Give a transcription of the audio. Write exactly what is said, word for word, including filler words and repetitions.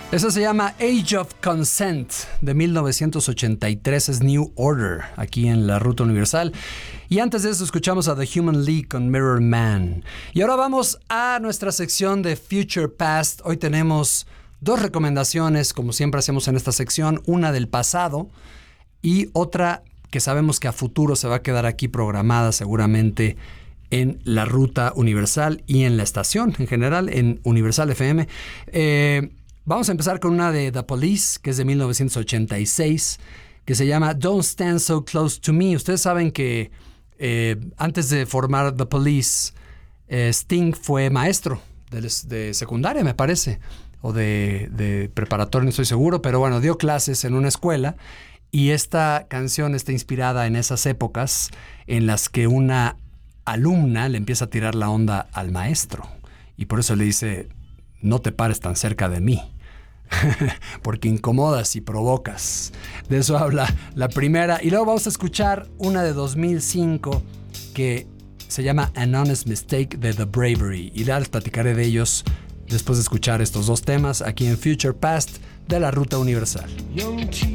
Eso se llama Age of Consent de mil novecientos ochenta y tres, es New Order, aquí en la Ruta Universal. Y antes de eso escuchamos a The Human League con Mirror Man. Y ahora vamos a nuestra sección de Future Past. Hoy tenemos dos recomendaciones, como siempre hacemos en esta sección, una del pasado y otra que sabemos que a futuro se va a quedar aquí programada seguramente en la Ruta Universal y en la estación en general, en Universal F M. Eh... Vamos a empezar con una de The Police, que es de mil novecientos ochenta y seis, que se llama Don't Stand So Close to Me. Ustedes saben que eh, antes de formar The Police, eh, Sting fue maestro de, de secundaria, me parece, o de, de preparatoria, no estoy seguro, pero bueno, dio clases en una escuela y esta canción está inspirada en esas épocas en las que una alumna le empieza a tirar la onda al maestro y por eso le dice, no te pares tan cerca de mí. Porque incomodas y provocas. De eso habla la primera. Y luego vamos a escuchar una de dos mil cinco que se llama An Honest Mistake de The Bravery. Y ya les platicaré de ellos después de escuchar estos dos temas aquí en Future Past de la Ruta Universal.